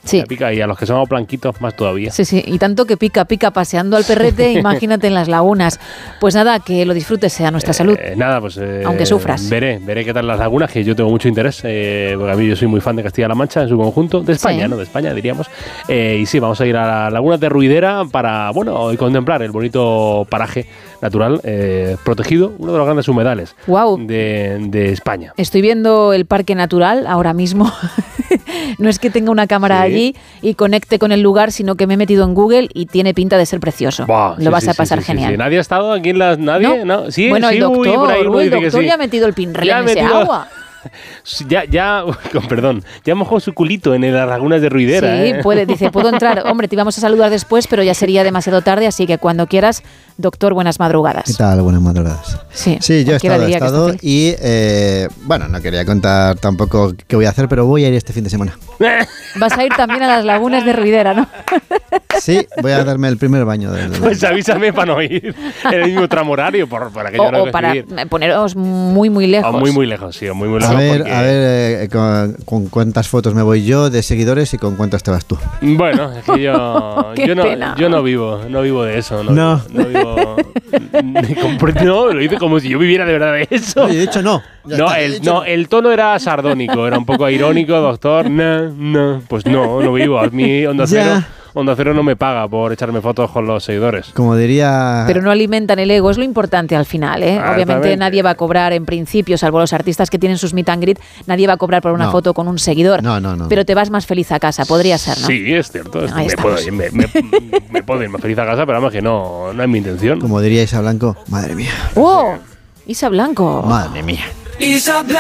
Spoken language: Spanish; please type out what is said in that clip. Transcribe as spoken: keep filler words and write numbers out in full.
Sí. Ya pica, y a los que somos blanquitos más todavía. Sí, sí, y tanto que pica, pica paseando al perrete, imagínate en las lagunas. Pues nada, que lo disfrutes, sea nuestra salud. Eh, nada, pues... Eh, aunque sufras. Veré, veré qué tal las lagunas, que yo tengo mucho interés, eh, porque a mí yo soy muy fan de Castilla-La Mancha en su conjunto, de España, Sí. ¿no? De España, diríamos. Eh, y sí, vamos a ir a la laguna de Ruidera para, bueno, y contemplar el bonito paraje natural eh, protegido, uno de los grandes humedales Wow. de, de España. Estoy viendo el parque natural ahora mismo. No es que tenga una cámara Sí. allí y conecte con el lugar, sino que me he metido en Google y tiene pinta de ser precioso. Buah, Lo sí, vas sí, a pasar sí, sí, genial. sí. ¿Nadie ha estado aquí en las... ¿Nadie? ¿No? ¿No? Sí, Bueno, sí, el doctor, uy, por ahí uno uy, el dice que doctor sí. ya ha metido el pinrel Ya en ha ese metido- agua. Ya, ya, con perdón, ya mojó su culito en las lagunas de Ruidera. Sí, ¿eh? puede, dice, puedo entrar. Hombre, te íbamos a saludar después, pero ya sería demasiado tarde, así que cuando quieras, doctor, buenas madrugadas. ¿Qué tal? Buenas madrugadas. Sí, Sí, yo he cualquiera estado, he diría que estado está feliz. y, eh, bueno, no quería contar tampoco qué voy a hacer, pero voy a ir este fin de semana. Vas a ir también a las lagunas de Ruidera, ¿no? Sí, voy a darme el primer baño del... Pues avísame para no ir en el mismo tramo horario, por, para que yo O, no o para coincidir. poneros muy, muy lejos. O muy, muy lejos, sí, o muy, muy lejos. A ver, porque- a ver eh, con, con cuántas fotos me voy yo de seguidores y con cuántas te vas tú. Bueno, es que yo, Qué yo, no, pena. yo no vivo, no vivo de eso. No. No. No vivo. ni compre- no, lo hice como si yo viviera de verdad de eso. Oye, de hecho no. Ya No está, de el, hecho no, el tono era sardónico, era un poco irónico, doctor. No, no, pues no, no vivo. A mí Onda Ya. Cero, Onda Cero no me paga por echarme fotos con los seguidores. Como diría... Pero no alimentan el ego, es lo importante al final, ¿eh? Ah, Obviamente exactamente. nadie va a cobrar en principio, salvo los artistas que tienen sus meet and greet, nadie va a cobrar por una No. foto con un seguidor. No, no, no. Pero te vas más feliz a casa, podría ser, ¿no? Sí, es cierto. es- Ahí me, estamos. puedo, ir, me, me, me puedo ir más feliz a casa, pero vamos que no, no es mi intención. Como diría Isa Blanco, madre mía, ¡Oh! Isa Blanco. madre mía.